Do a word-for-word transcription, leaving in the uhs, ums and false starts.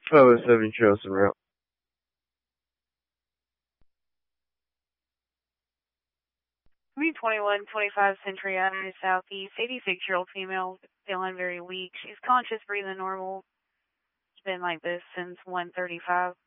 five oh seven Charleston route. Me twenty-one twenty-five Century Avenue Southeast, eighty-six-year-old female, feeling very weak. She's conscious, breathing normal. It's been like this since one thirty-five.